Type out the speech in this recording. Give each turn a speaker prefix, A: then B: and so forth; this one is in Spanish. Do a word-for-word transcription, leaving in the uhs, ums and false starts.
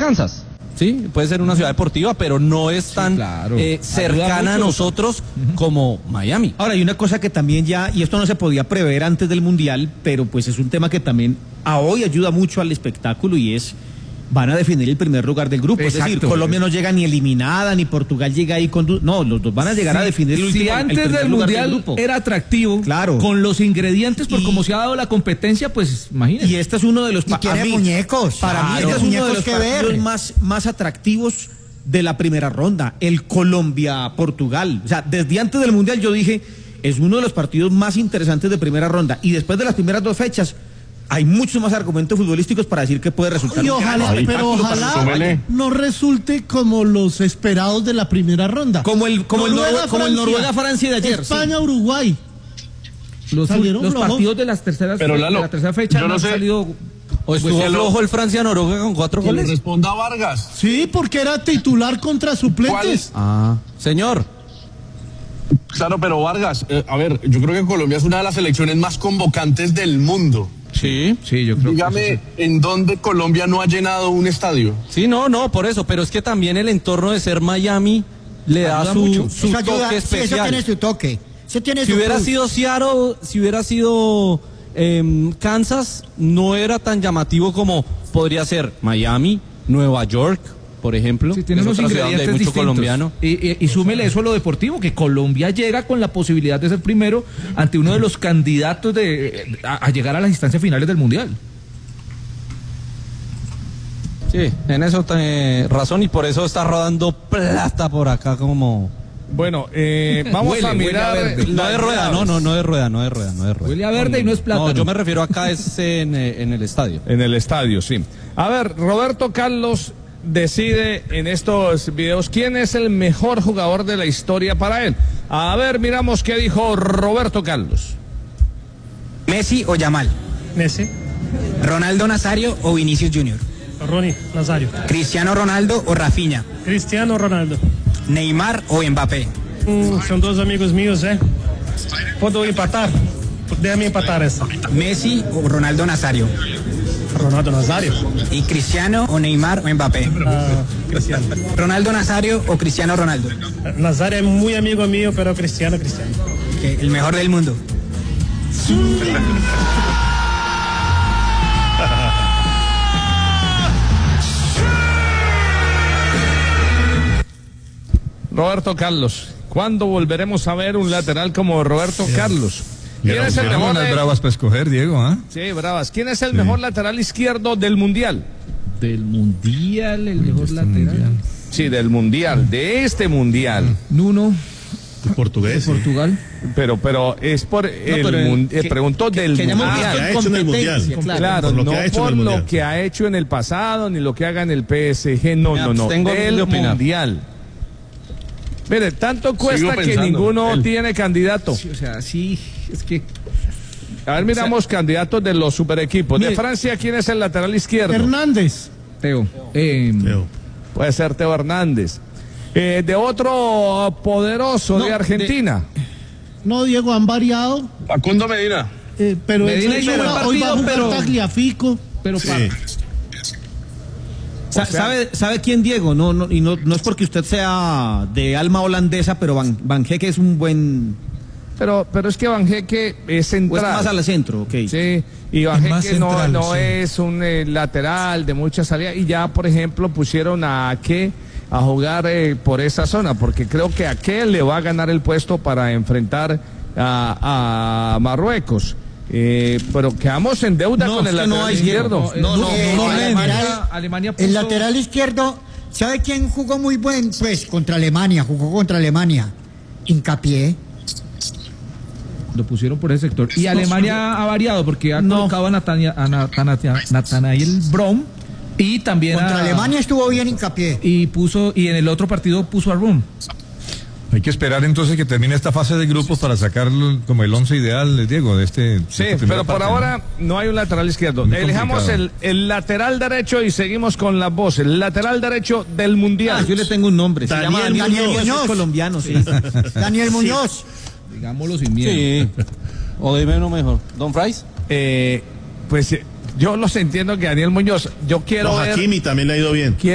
A: Kansas. Sí, puede ser una ciudad deportiva, pero no es tan sí, claro. eh, cercana a nosotros uh-huh. como Miami.
B: Ahora, hay una cosa que también ya, y esto no se podía prever antes del Mundial, pero pues es un tema que también a hoy ayuda mucho al espectáculo y es, van a definir el primer lugar del grupo. Exacto. Es decir, Colombia no llega ni eliminada, ni Portugal llega ahí con... No, los dos van a llegar sí, a definir el último,
C: si antes
B: el
C: del
B: lugar
C: Mundial
B: del grupo.
C: Era atractivo,
B: claro.
C: Con los ingredientes, por
B: y,
C: cómo se ha dado la competencia, pues imagínense.
B: Y este es uno de los...
D: Y tiene mí, muñecos.
B: Para claro. mí este es uno de los partidos más, más atractivos de la primera ronda, el Colombia-Portugal. O sea, desde antes del Mundial yo dije, es uno de los partidos más interesantes de primera ronda. Y después de las primeras dos fechas, hay muchos más argumentos futbolísticos para decir que puede resultar.
E: Y ojalá,
B: un
E: pero ojalá no resulte como los esperados de la primera ronda.
B: Como el, como Noruega, el, Noruega, como el Noruega-Francia de ayer.
E: España-Uruguay.
C: Sí. Los, los partidos de las terceras
F: pero, Lalo,
C: de la tercera fecha
F: no
C: han
F: sé.
C: salido...
A: ¿O estuvo pues, flojo el Francia-Noruega con cuatro
F: que
A: goles?
F: Le responda Vargas.
E: Sí, porque era titular contra suplentes.
A: Ah, señor.
F: Claro, pero Vargas, eh, a ver, yo creo que Colombia es una de las selecciones más convocantes del mundo.
A: Sí, sí, yo creo
F: Dígame,
A: que sí.
F: ¿en dónde Colombia no ha llenado un estadio?
A: Sí, no, no, por eso, pero es que también el entorno de ser Miami le da
D: ayuda
A: su,
D: mucho.
A: su
D: Eso
A: toque
D: ayuda,
A: especial.
D: Sí, eso tiene su toque. Eso tiene
A: si
D: su
A: hubiera
D: plus.
A: sido Seattle, si hubiera sido eh, Kansas, no era tan llamativo como podría ser Miami, Nueva York, por ejemplo.
C: Sí, tiene unos ingredientes
A: mucho
C: distintos.
A: Colombiano.
C: Y, y, y súmele eso a lo deportivo, que Colombia llega con la posibilidad de ser primero ante uno de los candidatos de a, a llegar a las instancias finales del Mundial.
A: Sí, en eso tiene razón y por eso está rodando plata por acá como...
G: Bueno, eh, vamos
C: huele,
G: a mirar...
C: a
A: no de rueda, no, no, no de rueda, no de rueda, no de rueda.
C: Huele a verde no, y no es plátano.
A: No, yo me refiero acá es en, en el estadio.
G: En el estadio, sí. A ver, Roberto Carlos decide en estos videos quién es el mejor jugador de la historia para él. A ver, miramos qué dijo Roberto Carlos.
H: ¿Messi o Yamal?
I: Messi.
H: ¿Ronaldo Nazario o Vinicius Junior?
I: Ronnie Nazario.
H: ¿Cristiano Ronaldo o Rafinha?
I: Cristiano Ronaldo.
H: ¿Neymar o Mbappé?
I: Mm, son dos amigos míos, ¿eh? ¿Puedo empatar? Déjame empatar esa.
H: ¿Messi o Ronaldo Nazario?
I: Ronaldo Nazario.
H: ¿Y Cristiano o Neymar o Mbappé?
I: Uh, Cristiano.
H: ¿Ronaldo Nazario o Cristiano Ronaldo?
I: Nazario es muy amigo mío, pero Cristiano, Cristiano.
H: Okay, el mejor del mundo.
G: Roberto Carlos, ¿cuándo volveremos a ver un lateral como Roberto sí. Carlos? ¿Quién es el mejor?
J: Unas bravas para escoger, Diego, ¿ah?
G: ¿eh? Sí, bravas. ¿Quién es el sí. mejor lateral izquierdo del Mundial?
C: Del Mundial, el mejor
J: este
C: lateral.
J: Mundial.
G: Sí, del Mundial, de este Mundial.
C: Nuno.
E: De portugués.
C: De Portugal.
G: Pero, pero es por
B: no,
G: el
B: pero
G: mun,
B: que,
G: eh, preguntó
B: que,
G: del
B: que
G: Mundial.
E: Que ha hecho en el Mundial.
G: Claro, claro por no por lo que ha hecho en el pasado, ni lo que haga en el P S G, no, no, no, del Mundial. Mire, tanto cuesta que ninguno él. tiene candidato.
C: Sí, o sea, sí, es que...
G: A ver, miramos o sea, candidatos de los super equipos. Mire, de Francia, ¿quién es el lateral izquierdo?
E: Hernández.
C: Teo. Eh,
G: Teo. Puede ser Teo Hernández. Eh, de otro poderoso no, de Argentina.
E: De, no, Diego, han variado.
F: Facundo Medina.
E: Eh, pero
C: Medina hizo
E: hoy,
C: buen partido,
E: hoy va a jugar
C: pero...
E: Tagliafico.
C: Pero
E: sí.
C: para...
B: O sea, ¿Sabe, ¿Sabe quién, Diego? No, no, y no, no es porque usted sea de alma holandesa, pero Van, Van Heeke es un buen...
G: Pero, pero es que Van Heeke es central.
B: O es más al centro, ok.
G: Sí, y Van Heeke no, no sí. es un eh, lateral de mucha salida. Y ya, por ejemplo, pusieron a Ake a jugar eh, por esa zona, porque creo que Ake le va a ganar el puesto para enfrentar a, a Marruecos. Eh, pero quedamos en deuda
B: no,
G: con el lateral
B: no hay
G: izquierdo.
B: No, no, no,
D: eh,
B: no, no
D: Alemania,
C: Alemania puso...
D: El lateral izquierdo, ¿sabe quién jugó muy buen? Pues contra Alemania, jugó contra Alemania. Hincapié.
C: Lo pusieron por ese sector. Y no, Alemania no, ha variado porque ha no. colocado a, Natania, a Natania, Nathanael Brom y también
D: contra
C: a,
D: Alemania estuvo bien Hincapié.
C: Y puso y en el otro partido puso a Rum.
J: Hay que esperar entonces que termine esta fase de grupos para sacar como el once ideal, Diego, de este...
G: Sí,
J: de
G: pero por
J: parte,
G: ahora
J: ¿no?
G: no hay un lateral izquierdo. Elijamos el, el lateral derecho y seguimos con las voces. El lateral derecho del Mundial.
B: Ah, yo le tengo un nombre. Se
D: Daniel,
B: llama Daniel,
D: Daniel
B: Muñoz.
D: Muñoz.
B: Es colombiano, sí.
D: Daniel Muñoz.
C: Sí. Digámoslo sin miedo.
A: Sí. O dime uno mejor. ¿Don Fries?
G: Eh, pues yo los entiendo que Daniel Muñoz, yo quiero
E: no,
G: ver...
E: Hakimi también le ha ido bien.